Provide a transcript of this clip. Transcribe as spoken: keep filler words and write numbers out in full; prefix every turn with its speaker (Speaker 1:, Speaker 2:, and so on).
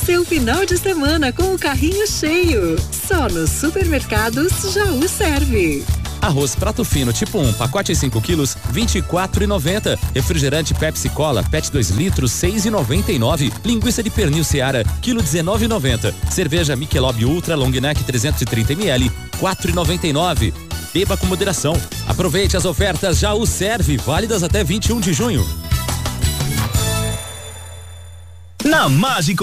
Speaker 1: seu final de semana com o carrinho cheio. Só nos supermercados Jaú serve.
Speaker 2: Arroz prato fino tipo um, pacote cinco quilos, vinte e quatro reais e noventa centavos. Refrigerante Pepsi Cola, Pet dois litros, seis reais e noventa e nove centavos. Linguiça de pernil Seara, quilo dezenove reais e noventa centavos. Cerveja Michelob Ultra Long Neck trezentos e trinta mililitros, quatro reais e noventa e nove centavos. Beba com moderação. Aproveite as ofertas Jaú Serve, válidas até vinte e um de junho.
Speaker 3: Na Mágico